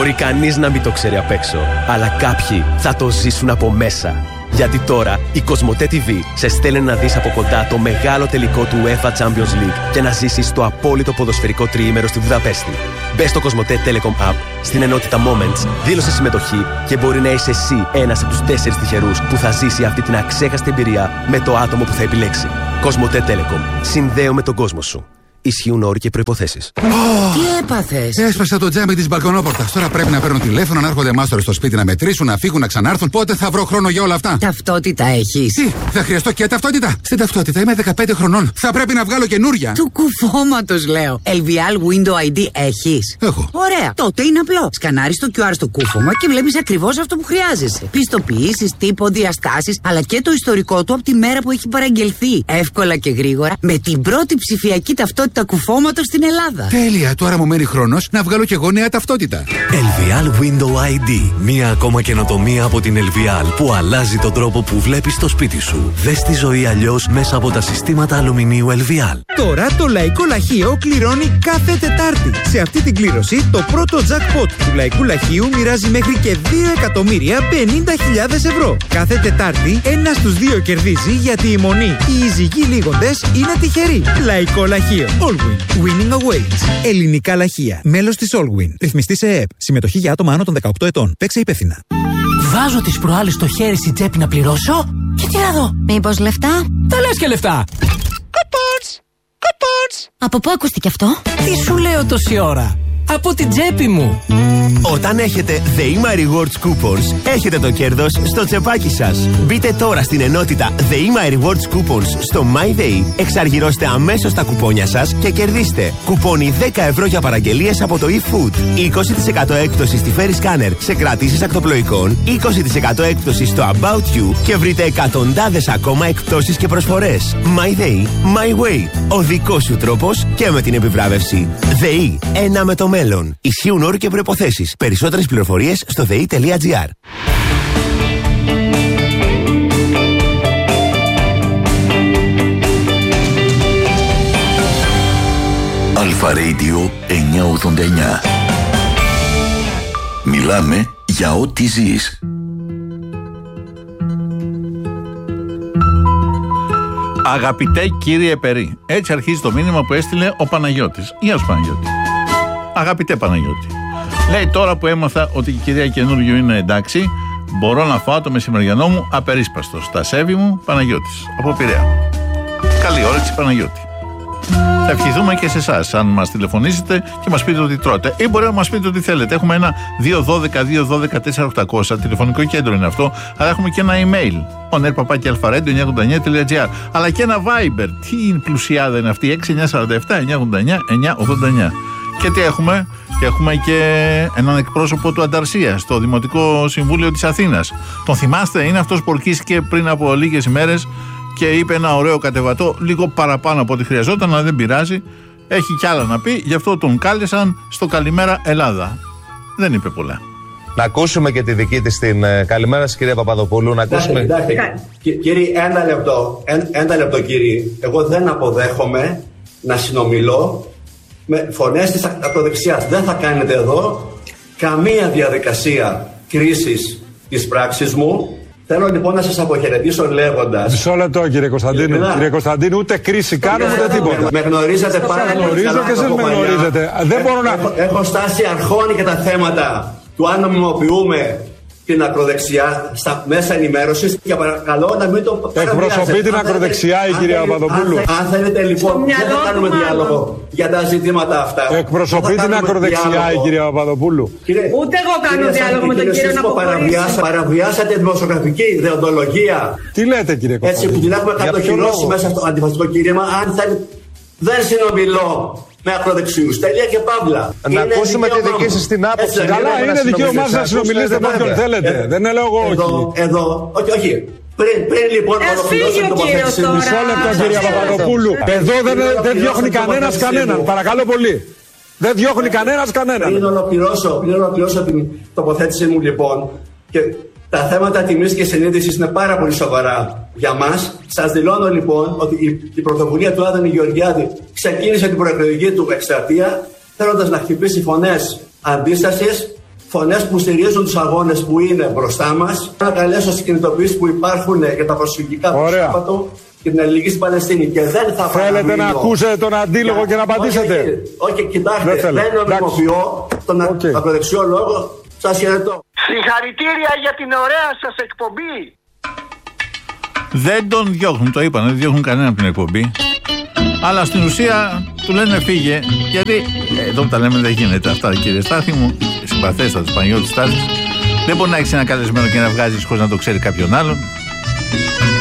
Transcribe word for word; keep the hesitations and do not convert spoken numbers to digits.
Μπορεί κανείς να μην το ξέρει απ' έξω, αλλά κάποιοι θα το ζήσουν από μέσα. Γιατί τώρα η Κοσμοτέ τι βι σε στέλνει να δεις από κοντά το μεγάλο τελικό του UEFA Champions League και να ζήσεις το απόλυτο ποδοσφαιρικό τριήμερο στη Βουδαπέστη. Μπες στο Κοσμοτέ Telecom App, στην ενότητα Moments, δήλωσε συμμετοχή και μπορεί να είσαι εσύ ένας από τους τέσσερις τυχερούς που θα ζήσει αυτή την αξέχαστη εμπειρία με το άτομο που θα επιλέξει. Κοσμοτέ Telecom. Συνδέω τον κόσμο σου. Ισχύουν όροι και προϋποθέσεις. Oh, τι έπαθες? Έσπασα το τζάμι της μπαλκονόπορτας. Τώρα πρέπει να παίρνω τηλέφωνο, να έρχονται μάστορες στο σπίτι να μετρήσουν, να φύγουν, να ξανάρθουν. Πότε θα βρω χρόνο για όλα αυτά? Ταυτότητα έχεις? Τι, θα χρειαστώ και ταυτότητα? Στην ταυτότητα είμαι δεκαπέντε χρονών. Θα πρέπει να βγάλω καινούρια. Του κουφώματος λέω. ελ βι ελ Window άι ντι έχεις? Έχω. Ωραία. Τότε είναι απλό. Σκανάρεις το κιου αρ στο κούφωμα και βλέπεις ακριβώς αυτό που χρειάζεσαι. Πιστοποιήσεις, τύπο, διαστάσεις, αλλά και το ιστορικό του από τη μέρα που έχει παραγγελθεί. Εύκολα και γρήγορα με την πρώτη ψηφιακή ταυτότητα κουφώματος στην Ελλάδα. Τέλεια, τώρα μου μένει χρόνος να βγάλω κι εγώ νέα ταυτότητα. ελ βι ελ Window άι ντι. Μία ακόμα καινοτομία από την ελ βι ελ που αλλάζει τον τρόπο που βλέπεις το σπίτι σου. Δες τη ζωή αλλιώς μέσα από τα συστήματα αλουμινίου ελ βι ελ. Τώρα το Λαϊκό Λαχείο κληρώνει κάθε Τετάρτη. Σε αυτή την κλήρωση το πρώτο jackpot του Λαϊκού Λαχείου μοιράζει μέχρι και δύο εκατομμύρια πενήντα χιλιάδες ευρώ. Κάθε Τετάρτη ένας στους δύο κερδίζει γιατί η μονή οι εισηγοί λίγοντες είναι τυχεροί. Λαϊκό Λαχείο. Allwin. Winning awaits. Ελληνικά λαχεία. Μέλος της Allwin. Ρυθμιστή σε ΕΕΠ. Συμμετοχή για άτομα άνω των δεκαοκτώ ετών. Παίξε υπεύθυνα. Βάζω τις προάλλες στο χέρι στην τσέπη να πληρώσω και τι να δω. Μήπως λεφτά? Τα λες και λεφτά. Κουπόνς. Κουπόνς. Από πού ακούστηκε αυτό? Τι σου λέω τόση ώρα? Από την τσέπη μου. Όταν έχετε ΔΕΗΜΑ Rewards Coupons, έχετε το κέρδος στο τσεπάκι σας. Μπείτε τώρα στην ενότητα ΔΕΗΜΑ Rewards Coupons στο MyDay, εξαργυρώστε αμέσως τα κουπόνια σας και κερδίστε κουπόνι δέκα ευρώ για παραγγελίες από το eFood, είκοσι τοις εκατό έκπτωση στη Ferry Scanner σε κρατήσεις ακτοπλοϊκών, είκοσι τοις εκατό έκπτωση στο About You και βρείτε εκατοντάδες ακόμα εκπτώσεις και προσφορές. MyDay, My Way. Ο δικός σου τρόπος και με την επιβράβευση. ΔΕΗ, ένα με το μέλλον. Ισχύουν όροι και προϋποθέσεις. Περισσότερες πληροφορίες στο δε ι τελεία τζι άρ. Αλφα Radio εννιακόσια ογδόντα εννιά. Μιλάμε για ό,τι ζεις. Αγαπητέ κύριε Περί, έτσι αρχίζει το μήνυμα που έστειλε ο Παναγιώτης. Γεια σου Παναγιώτη. Αγαπητέ Παναγιώτη, λέει τώρα που έμαθα ότι η κυρία Καινούργιο είναι εντάξει, μπορώ να φάω το μεσημεριανό μου απερίσπαστο. Στα σέβη μου, Παναγιώτης, από Πειραιά. Καλή όρεξη Παναγιώτη. Θα ευχηθούμε και σε εσάς, αν μας τηλεφωνήσετε και μας πείτε ότι τρώτε. Ή μπορεί να μας πείτε ότι θέλετε. Έχουμε ένα δύο ένα δύο δύο ένα δύο τέσσερα οκτακόσια, τηλεφωνικό κέντρο είναι αυτό, αλλά έχουμε και ένα email. oner παπάκι αλφαρέντιο εννιακόσια ογδόντα εννιά τελεία τζι άρ. Αλλά και ένα Viber. Τι πλουσιάδα είναι αυτή, έξι εννιά τέσσερα επτά εννιακόσια ογδόντα εννιά εννιακόσια ογδόντα εννιά. Και τι έχουμε, και έχουμε και έναν εκπρόσωπο του Ανταρσία στο Δημοτικό Συμβούλιο της Αθήνας. Τον θυμάστε, είναι αυτός που ορκίστηκε πριν από λίγες ημέρες και είπε ένα ωραίο κατεβατό, λίγο παραπάνω από ό,τι χρειαζόταν, αλλά δεν πειράζει. Έχει κι άλλα να πει, γι' αυτό τον κάλεσαν στο Καλημέρα Ελλάδα. Δεν είπε πολλά. Να ακούσουμε και τη δική της την uh, καλημέρα σας, κυρία Παπαδοπούλου. Να ακούσουμε. Εντάξει, κύριε, ένα λεπτό. Ένα, ένα λεπτό, κύριε. Εγώ δεν αποδέχομαι να συνομιλώ με φωνές της ακροδεξιάς. Δεν θα κάνετε εδώ καμία διαδικασία κρίσης της πράξης μου. Θέλω λοιπόν να σας αποχαιρετήσω λέγοντας. Μισό λεπτό κύριε Κωνσταντίνου. Κύριε, κύριε Κωνσταντίνου, ούτε κρίση κάνουμε ούτε τίποτα. Με γνωρίζετε πάρα πολύ. Γνωρίζω και εσείς με γνωρίζετε. Δεν μπορώ να. Έχω, έχω στάσει αρχών για τα θέματα του αν νομιμοποιούμε την ακροδεξιά στα μέσα ενημέρωσης και παρακαλώ να μην το εκπροσωπεί την ακροδεξιά η κυρία Παπαδοπούλου. Αν θέλετε λοιπόν, δεν θα κάνουμε διάλογο για τα ζητήματα αυτά. Εκπροσωπεί την ακροδεξιά η κυρία Παπαδοπούλου. Ούτε εγώ κάνω διάλογο με τον κύριο Ναποκορίδη. Παραβιάσατε δημοσιογραφική ιδεοντολογία. Τι λέτε κύριε Κωνσταντίνου? Έτσι που την έχουμε κατοχυρώσει μέσα στο αντιφασιστικό κήρυμα. Αν θέλετε, δεν συνομιλώ με ακροδεξιούς. Τελεία και παύλα. Να ακούσουμε τη δική σας την άποψη. Καλά, είναι δικαίωμά σας να συνομιλήσετε με όποιον θέλετε. Δεν λέω εγώ όχι. Εδώ, εδώ, όχι, όχι. Πριν, πριν λοιπόν ολοκληρώσω την τοποθέτηση. Μισό λεπτό κυρία Παπαδοπούλου. Εδώ δεν διώχνει κανένας κανέναν. Παρακαλώ πολύ. Δεν διώχνει κανένας κανέναν. Πριν ολοκληρώσω, πριν ολοκληρώσω την τοποθέτησή μου λοιπόν, και τα θέματα τιμής και συνείδησης είναι πάρα πολύ σοβαρά για μας. Σας δηλώνω λοιπόν ότι η, η πρωτοβουλία του Άδωνη Γεωργιάδη ξεκίνησε την προεκλογική του εκστρατεία θέλοντας να χτυπήσει φωνές αντίστασης, φωνές που στηρίζουν τους αγώνες που είναι μπροστά μας. Να καλέσω στις κινητοποιήσεις που υπάρχουν για τα προσφυγικά του Σάββατο και την αλληλεγγύη στην Παλαιστίνη. Και δεν θα θέλετε παραμείνω. να ακούσετε τον αντίλογο και να απαντήσετε. Όχι, όχι, κοιτάξτε, δεν, δεν νομιμοποιώ τον okay. ακροδεξιό λόγο. Σας χαιρετώ. Συγχαρητήρια για την ωραία σας εκπομπή. Δεν τον διώχνουν, το είπαν, δεν διώχνουν κανένα από την εκπομπή. Αλλά στην ουσία του λένε φύγε, γιατί ε, εδώ που τα λέμε δεν γίνεται αυτά, κύριε Στάθη μου, συμπαθέστατος Παναγιώτης Στάθης. Δεν μπορεί να έχεις ένα καλεσμένο και να βγάζεις χωρίς να το ξέρει κάποιον άλλον.